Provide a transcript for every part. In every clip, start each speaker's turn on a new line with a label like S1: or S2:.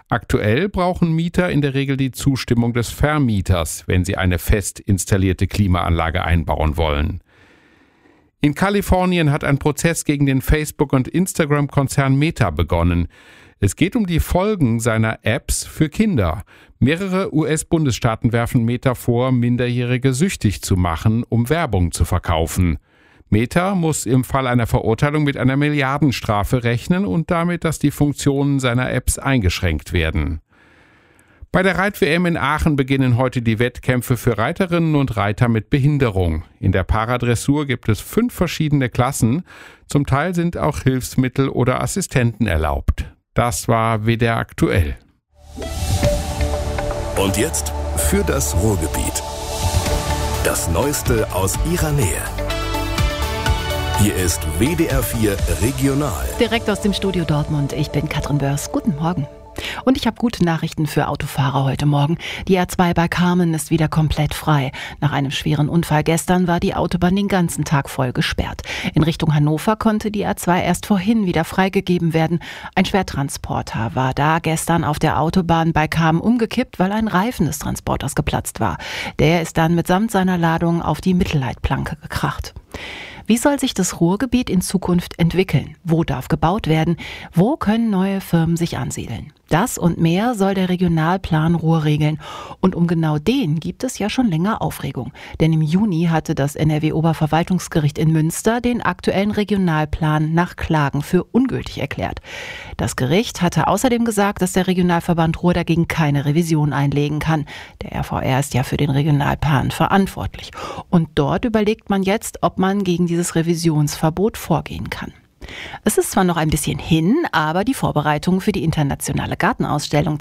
S1: Aktuell brauchen Mieter in der Regel die Zustimmung des Vermieters, wenn sie eine fest installierte Klimaanlage einbauen wollen. In Kalifornien hat ein Prozess gegen den Facebook- und Instagram-Konzern Meta begonnen. Es geht um die Folgen seiner Apps für Kinder. Mehrere US-Bundesstaaten werfen Meta vor, Minderjährige süchtig zu machen, um Werbung zu verkaufen. Meta muss im Fall einer Verurteilung mit einer Milliardenstrafe rechnen und damit, dass die Funktionen seiner Apps eingeschränkt werden. Bei der Reit-WM in Aachen beginnen heute die Wettkämpfe für Reiterinnen und Reiter mit Behinderung. In der Paradressur gibt es 5 verschiedene Klassen. Zum Teil sind auch Hilfsmittel oder Assistenten erlaubt. Das war WDR aktuell.
S2: Und jetzt für das Ruhrgebiet. Das Neueste aus Ihrer Nähe. Hier ist WDR 4 Regional.
S3: Direkt aus dem Studio Dortmund. Ich bin Katrin Börs. Guten Morgen. Und ich habe gute Nachrichten für Autofahrer heute Morgen. Die A2 bei Kamen ist wieder komplett frei. Nach einem schweren Unfall gestern war die Autobahn den ganzen Tag voll gesperrt. In Richtung Hannover konnte die A2 erst vorhin wieder freigegeben werden. Ein Schwertransporter war da gestern auf der Autobahn bei Kamen umgekippt, weil ein Reifen des Transporters geplatzt war. Der ist dann mitsamt seiner Ladung auf die Mittelleitplanke gekracht. Wie soll sich das Ruhrgebiet in Zukunft entwickeln? Wo darf gebaut werden? Wo können neue Firmen sich ansiedeln? Das und mehr soll der Regionalplan Ruhr regeln. Und um genau den gibt es ja schon länger Aufregung. Denn im Juni hatte das NRW-Oberverwaltungsgericht in Münster den aktuellen Regionalplan nach Klagen für ungültig erklärt. Das Gericht hatte außerdem gesagt, dass der Regionalverband Ruhr dagegen keine Revision einlegen kann. Der RVR ist ja für den Regionalplan verantwortlich. Und dort überlegt man jetzt, ob man gegen dieses Revisionsverbot vorgehen kann. Es ist zwar noch ein bisschen hin, aber die Vorbereitungen für die internationale Gartenausstellung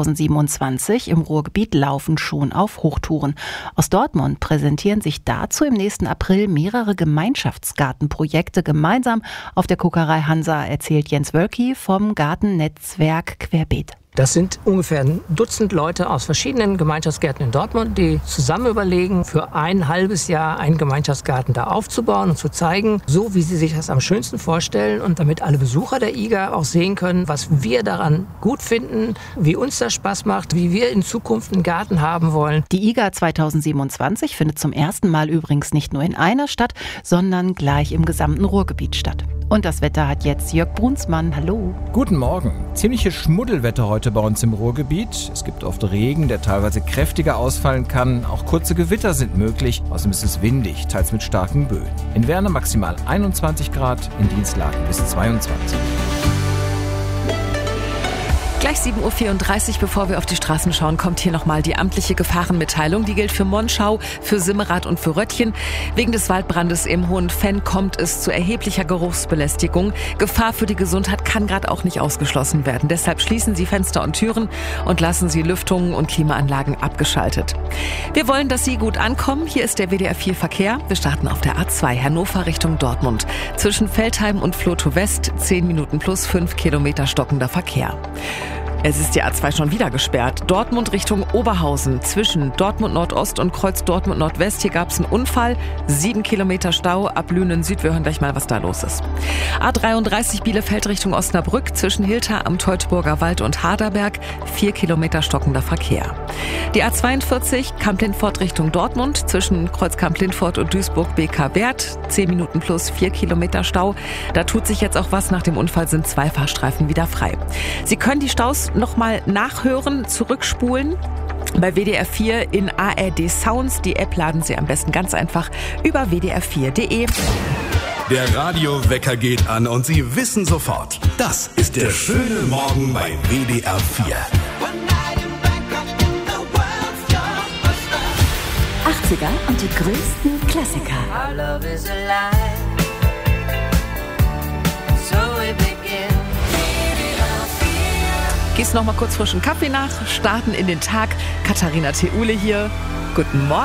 S3: 2027 im Ruhrgebiet laufen schon auf Hochtouren. Aus Dortmund präsentieren sich dazu im nächsten April mehrere Gemeinschaftsgartenprojekte gemeinsam auf der Kokerei Hansa, erzählt Jens Wölki vom Gartennetzwerk Querbeet.
S4: Das sind ungefähr ein Dutzend Leute aus verschiedenen Gemeinschaftsgärten in Dortmund, die zusammen überlegen, für ein halbes Jahr einen Gemeinschaftsgarten da aufzubauen und zu zeigen, so wie sie sich das am schönsten vorstellen und damit alle Besucher der IGA auch sehen können, was wir daran gut finden, wie uns das Spaß macht, wie wir in Zukunft einen Garten haben wollen.
S3: Die IGA 2027 findet zum ersten Mal übrigens nicht nur in einer Stadt, sondern gleich im gesamten Ruhrgebiet statt. Und das Wetter hat jetzt Jörg Brunsmann. Hallo.
S5: Guten Morgen. Ziemliches Schmuddelwetter heute bei uns im Ruhrgebiet. Es gibt oft Regen, der teilweise kräftiger ausfallen kann. Auch kurze Gewitter sind möglich. Außerdem ist es windig, teils mit starken Böen. In Werne maximal 21 Grad, in Dienstlaken bis 22.
S6: Gleich 7.34 Uhr, bevor wir auf die Straßen schauen, kommt hier nochmal die amtliche Gefahrenmitteilung. Die gilt für Monschau, für Simmerath und für Röttchen. Wegen des Waldbrandes im Hohenfenn kommt es zu erheblicher Geruchsbelästigung. Gefahr für die Gesundheit kann gerade auch nicht ausgeschlossen werden. Deshalb schließen Sie Fenster und Türen und lassen Sie Lüftungen und Klimaanlagen abgeschaltet. Wir wollen, dass Sie gut ankommen. Hier ist der WDR 4 Verkehr. Wir starten auf der A2 Hannover Richtung Dortmund. Zwischen Veltheim und Flotow West 10 Minuten plus 5 Kilometer stockender Verkehr. Es ist die A2 schon wieder gesperrt. Dortmund Richtung Oberhausen. Zwischen Dortmund Nordost und Kreuz Dortmund Nordwest. Hier gab es einen Unfall. 7 Kilometer Stau ab Lünen Süd. Wir hören gleich mal, was da los ist. A33 Bielefeld Richtung Osnabrück. Zwischen Hilter am Teutoburger Wald und Haderberg. 4 Kilometer stockender Verkehr. Die A42 Kamp-Lindfort Richtung Dortmund. Zwischen Kreuz Kamp-Lindfort und Duisburg BK-Wert. 10 Minuten plus 4 Kilometer Stau. Da tut sich jetzt auch was. Nach dem Unfall sind 2 Fahrstreifen wieder frei. Sie können die Staus nochmal nachhören, zurückspulen. Bei WDR 4 in ARD Sounds. Die App laden Sie am besten ganz einfach über wdr4.de.
S2: Der Radiowecker geht an und Sie wissen sofort, das ist der schöne Morgen bei WDR 4.
S7: 80er und die größten Klassiker.
S6: Gieß noch mal kurz frischen Kaffee nach, starten in den Tag. Katharina Theule hier. Guten Morgen.